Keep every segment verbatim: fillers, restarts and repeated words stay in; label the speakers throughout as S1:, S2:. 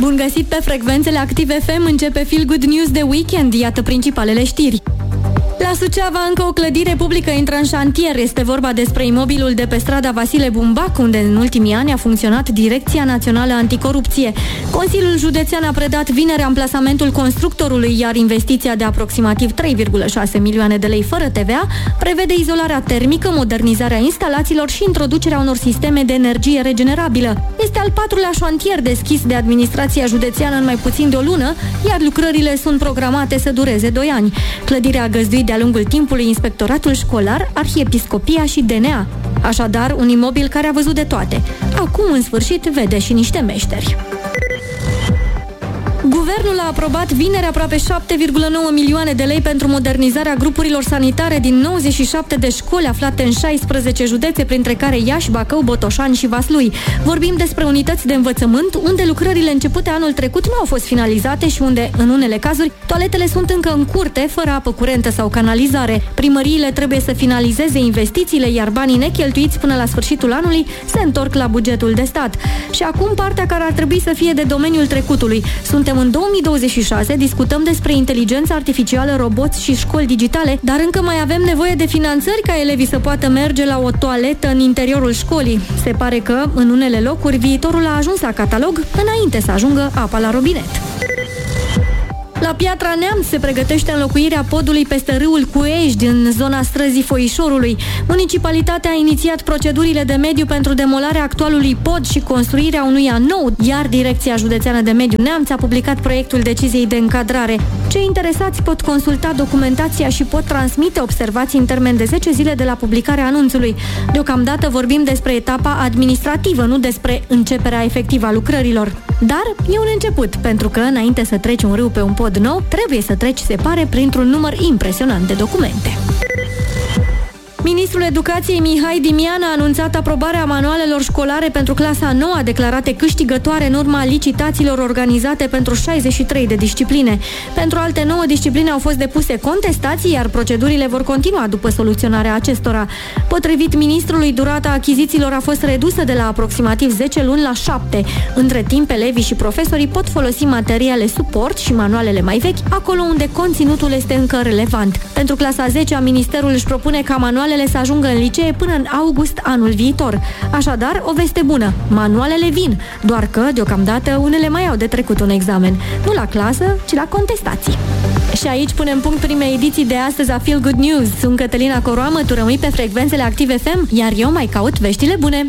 S1: Bun găsit pe frecvențele Active F M, începe Feel Good News de weekend, iată principalele știri. La Suceava, încă o clădire publică intră în șantier. Este vorba despre imobilul de pe strada Vasile Bumbac, unde în ultimii ani a funcționat Direcția Națională Anticorupție. Consiliul Județean a predat vineri amplasamentul constructorului, iar investiția de aproximativ trei virgulă șase milioane de lei fără T V A prevede izolarea termică, modernizarea instalațiilor și introducerea unor sisteme de energie regenerabilă. Este al patrulea șantier deschis de administrația județeană în mai puțin de o lună, iar lucrările sunt programate să dureze doi ani. Clădirea a găzduit de-a lungul timpului Inspectoratul Școlar, Arhiepiscopia și D N A. Așadar, un imobil care a văzut de toate. Acum, în sfârșit, vede și niște meșteri. Guvernul a aprobat vineri aproape șapte virgulă nouă milioane de lei pentru modernizarea grupurilor sanitare din nouăzeci și șapte de școli aflate în șaisprezece județe, printre care Iași, Bacău, Botoșani și Vaslui. Vorbim despre unități de învățământ unde lucrările începute anul trecut nu au fost finalizate și unde, în unele cazuri, toaletele sunt încă în curte, fără apă curentă sau canalizare. Primăriile trebuie să finalizeze investițiile, iar banii necheltuiți până la sfârșitul anului se întorc la bugetul de stat. Și acum partea care ar trebui să fie de domeniul trecutului. Suntem în două mii douăzeci și șase, discutăm despre inteligență artificială, roboți și școli digitale, dar încă mai avem nevoie de finanțări ca elevii să poată merge la o toaletă în interiorul școlii. Se pare că, în unele locuri, viitorul a ajuns la catalog înainte să ajungă apa la robinet. La Piatra Neamț se pregătește înlocuirea podului peste râul Cuejdi, în zona străzii Foișorului. Municipalitatea a inițiat procedurile de mediu pentru demolarea actualului pod și construirea unuia nou, iar Direcția Județeană de Mediu Neamț a publicat proiectul deciziei de încadrare. Cei interesați pot consulta documentația și pot transmite observații în termen de zece zile de la publicarea anunțului. Deocamdată vorbim despre etapa administrativă, nu despre începerea efectivă a lucrărilor. Dar e un început, pentru că înainte să treci un râu pe un pod nou, trebuie să treci, se pare, printr-un număr impresionant de documente. Ministrul Educației Mihai Dimian a anunțat aprobarea manualelor școlare pentru clasa a noua, declarate câștigătoare în urma licitațiilor organizate pentru șaizeci și trei de discipline. Pentru alte nouă discipline au fost depuse contestații, iar procedurile vor continua după soluționarea acestora. Potrivit ministrului, durata achizițiilor a fost redusă de la aproximativ zece luni la șapte. Între timp, elevii și profesorii pot folosi materiale suport și manualele mai vechi, acolo unde conținutul este încă relevant. Pentru clasa a zecea, ministerul își propune ca manualele să ajungă în licee până în august anul viitor. Așadar, o veste bună. Manualele vin, doar că, deocamdată, unele mai au de trecut un examen. Nu la clasă, ci la contestații. Și aici punem punct primei ediții de astăzi a Feel Good News. Sunt Cătălina Coroamă, tu rămâi pe frecvențele Active F M, iar eu mai caut veștile bune.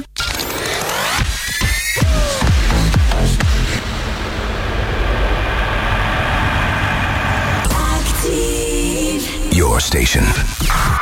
S2: Your station.